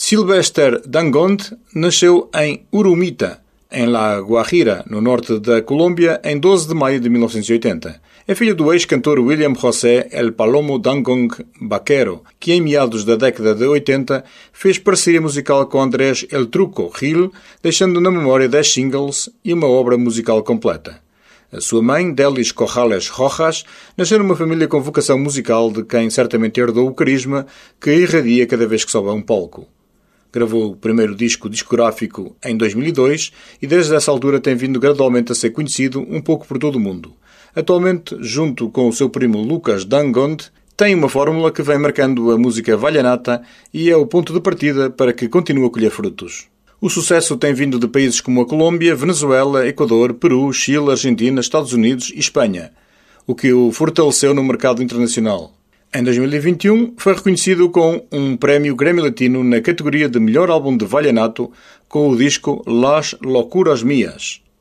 Sylvester Dangond nasceu em Urumita, em La Guajira, no norte da Colômbia, em 12 de maio de 1980. É filho do ex-cantor William José El Palomo Dangond Baquero, que em meados da década de 80 fez parceria musical com Andrés El Truco Gil, deixando na memória 10 singles e uma obra musical completa. A sua mãe, Delis Corrales Rojas, nasceu numa família com vocação musical de quem certamente herdou o carisma que irradia cada vez que sobe a um palco. Gravou o primeiro disco discográfico em 2002 e desde essa altura tem vindo gradualmente a ser conhecido um pouco por todo o mundo. Atualmente, junto com o seu primo Lucas Dangond, tem uma fórmula que vem marcando a música vallenata e é o ponto de partida para que continue a colher frutos. O sucesso tem vindo de países como a Colômbia, Venezuela, Equador, Peru, Chile, Argentina, Estados Unidos e Espanha, o que o fortaleceu no mercado internacional. Em 2021, foi reconhecido com um prémio Grammy Latino na categoria de melhor álbum de vallenato com o disco Las Locuras Mías.